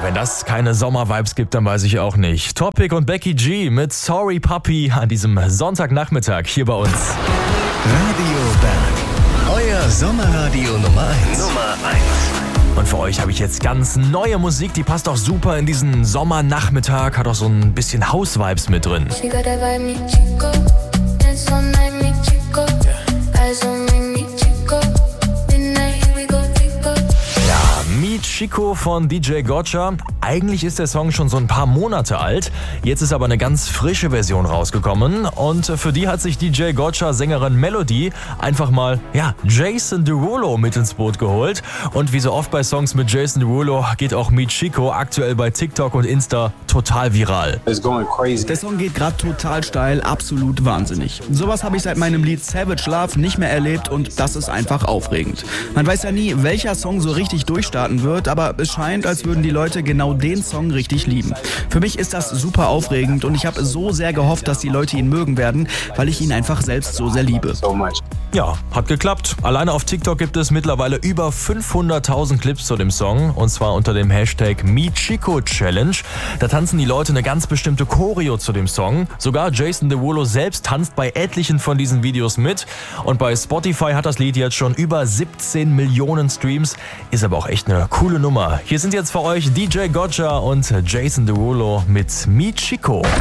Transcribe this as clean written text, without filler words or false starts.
wenn das keine Sommer-Vibes gibt, dann weiß ich auch nicht. Topic und Becky G mit Sorry Puppy an diesem Sonntagnachmittag hier bei uns. Radio Berg, euer Sommerradio Nummer 1. Und für euch habe ich jetzt ganz neue Musik, die passt auch super in diesen Sommernachmittag, hat auch so ein bisschen House-Vibes mit drin. Mi Chico von DJ Gotcha. Eigentlich ist der Song schon so ein paar Monate alt. Jetzt ist aber eine ganz frische Version rausgekommen. Und für die hat sich DJ Gotcha Sängerin Melody einfach mal, Jason Derulo mit ins Boot geholt. Und wie so oft bei Songs mit Jason Derulo geht auch Mi Chico aktuell bei TikTok und Insta total viral. Der Song geht gerade total steil, absolut wahnsinnig. Sowas habe ich seit meinem Lied Savage Love nicht mehr erlebt und das ist einfach aufregend. Man weiß ja nie, welcher Song so richtig durchstarten wird, aber es scheint, als würden die Leute genau den Song richtig lieben. Für mich ist das super aufregend und ich habe so sehr gehofft, dass die Leute ihn mögen werden, weil ich ihn einfach selbst so sehr liebe. Ja, hat geklappt. Alleine auf TikTok gibt es mittlerweile über 500.000 Clips zu dem Song und zwar unter dem Hashtag MeChico-Challenge. Da tanzen die Leute eine ganz bestimmte Choreo zu dem Song. Sogar Jason Derulo selbst tanzt bei etlichen von diesen Videos mit und bei Spotify hat das Lied jetzt schon über 17 Millionen Streams. Ist aber auch echt eine coole Nummer. Hier sind jetzt für euch DJ Gotcha und Jason Derulo mit Mi Chico.